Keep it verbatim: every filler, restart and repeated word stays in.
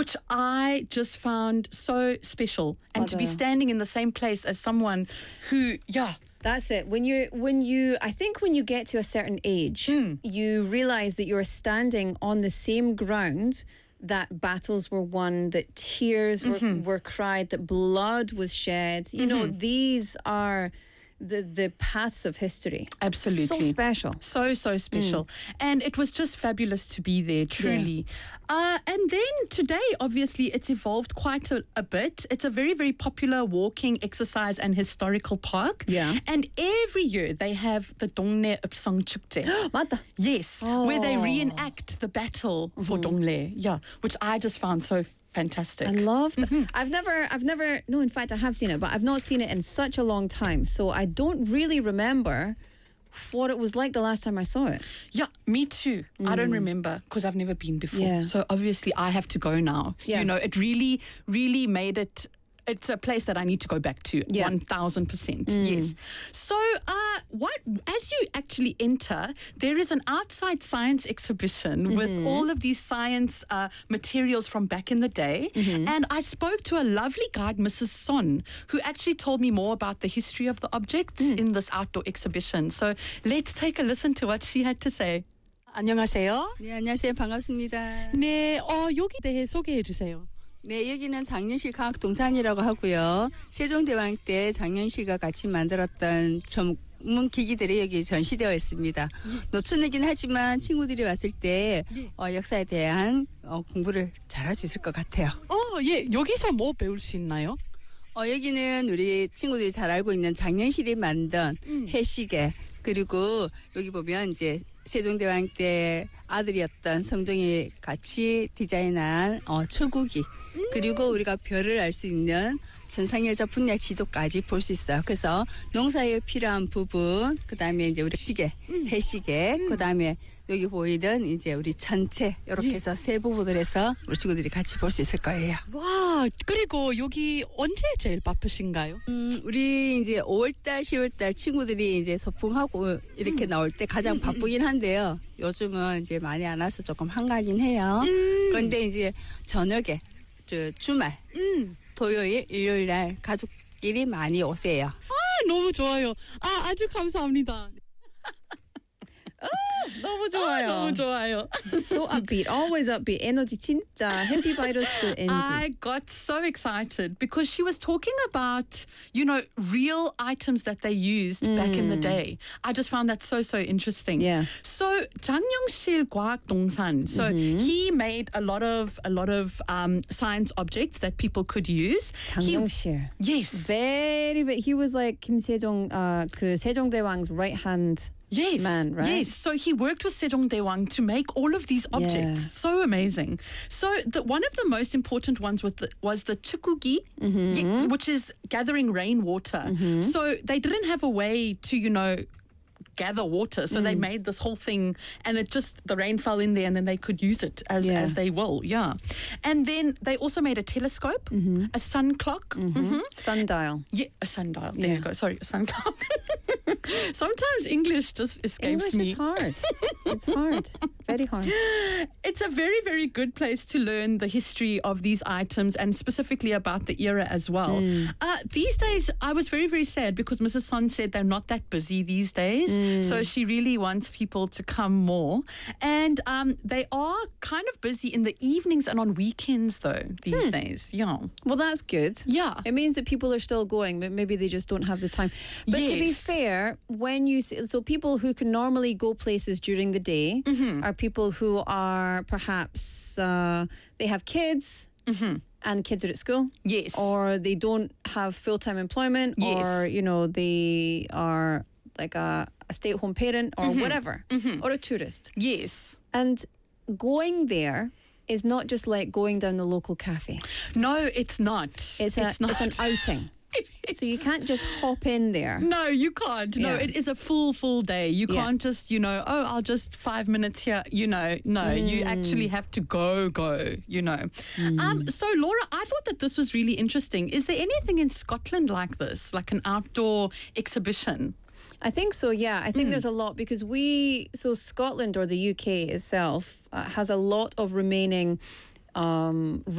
which I just found so special. And to be standing in the same place as someone who, yeah. That's it. When you, when you, I think when you get to a certain age, mm. you realize that you're standing on the same ground that battles were won, that tears mm-hmm. were, were cried, that blood was shed. You mm-hmm. know, these are the the paths of history. Absolutely. So special. So, so special. Mm. And it was just fabulous to be there, truly. Yeah. Uh, and then today, obviously, it's evolved quite a, a bit. It's a very, very popular walking, exercise and historical park. Yeah. And every year they have the Dongle Upsang Chukje. 맞다. Yes. Oh. Where they reenact the battle mm-hmm. for Dongle. Yeah. Which I just found so fantastic. I love that. Mm-hmm. I've never, I've never, no, in fact, I have seen it, but I've not seen it in such a long time. So I don't really remember what it was like the last time I saw it. Yeah, me too. Mm. I don't remember because I've never been before. Yeah. So obviously I have to go now. Yeah. You know, it really, really made it. It's a place that I need to go back to, yeah. one thousand percent, mm. yes. So uh, what? As you actually enter, there is an outside science exhibition mm-hmm. with all of these science uh, materials from back in the day. Mm-hmm. And I spoke to a lovely guide, Missus Son, who actually told me more about the history of the objects mm. in this outdoor exhibition. So let's take a listen to what she had to say. 안녕하세요. 네, 안녕하세요. 반갑습니다. 네, 어, 여기 대해 소개해 주세요. 네, 여기는 장년실 과학동산이라고 하고요. 세종대왕 때 장년실과 같이 만들었던 전문 기기들이 여기 전시되어 있습니다. 노천이긴 하지만 친구들이 왔을 때 어, 역사에 대한 어, 공부를 잘할 수 있을 것 같아요. 어, 예, 여기서 뭐 배울 수 있나요? 어, 여기는 우리 친구들이 잘 알고 있는 장년실이 만든 음. 해시계, 그리고 여기 보면 이제 세종대왕 때 아들이었던 성종이 같이 디자인한 어, 초국이 음. 그리고 우리가 별을 알 수 있는 천상열차 분야 지도까지 볼 수 있어요. 그래서 농사에 필요한 부분, 그 다음에 이제 우리 시계, 음. 해시계, 음. 그 다음에 여기 보이던 이제 우리 전체 이렇게 해서 세 부분을 해서 우리 친구들이 같이 볼 수 있을 거예요. 와, 그리고 여기 언제 제일 바쁘신가요? 음, 우리 이제 오월달, 시월달 친구들이 이제 소풍하고 이렇게 음. 나올 때 가장 바쁘긴 한데요. 요즘은 이제 많이 안 와서 조금 한가하긴 해요. 음. 그런데 이제 저녁에 저 주말, 음. 토요일, 일요일 날 가족끼리 많이 오세요. 아, 너무 좋아요. 아, 아주 감사합니다. 너무 좋아요. 아, 너무 좋아요. So upbeat, always upbeat. 에너지 진짜 해피 바이러스 엔지. I got so excited because she was talking about, you know, real items that they used mm. back in the day. I just found that so, so interesting. Yeah. So 장영실 과학동산. So mm-hmm. he made a lot of a lot of um, science objects that people could use. 장영실. Yes. Very, very. He was like Kim Sejong, uh, 그 세종대왕's right hand. Yes, man, right? Yes, so he worked with Sejong Daewang to make all of these objects. Yeah. So amazing. So the, one of the most important ones was the, was the chukugi, mm-hmm. yes, which is gathering rainwater. Mm-hmm. So they didn't have a way to, you know, gather water, so mm. they made this whole thing, and it just, the rain fell in there and then they could use it as, yeah. as they will. Yeah. And then they also made a telescope, mm-hmm. a sun clock, mm-hmm. Mm-hmm. sundial. Yeah, a sundial. There yeah. you go. Sorry, a sun clock. Sometimes English just escapes English me. English is hard. It's hard. Very hard. It's a very, very good place to learn the history of these items and specifically about the era as well. Mm. Uh, these days, I was very, very sad because Missus Son said they're not that busy these days. Mm. So she really wants people to come more. And um, they are kind of busy in the evenings and on weekends, though, these hmm. days. Yeah. Well, that's good. Yeah. It means that people are still going, but maybe they just don't have the time. But yes. to be fair, when you see, so people who can normally go places during the day mm-hmm. are people who are perhaps uh, they have kids. Mm-hmm. And kids are at school. Yes. Or they don't have full-time employment. Yes. Or, you know, they are like a, a stay-at-home parent or mm-hmm. whatever. Mm-hmm. Or a tourist. Yes. And going there is not just like going down the local cafe. No, it's not. It's, a, it's, not. it's an outing. So you can't just hop in there. No, you can't. No, yeah. it is a full, full day. You yeah. can't just, you know, oh, I'll just five minutes here. You know, no, mm. you actually have to go, go, you know. Mm. Um, so, Laura, I thought that this was really interesting. Is there anything in Scotland like this, like an outdoor exhibition? I think so, yeah. I think Mm. there's a lot because we, so Scotland or the U K itself uh, has a lot of remaining um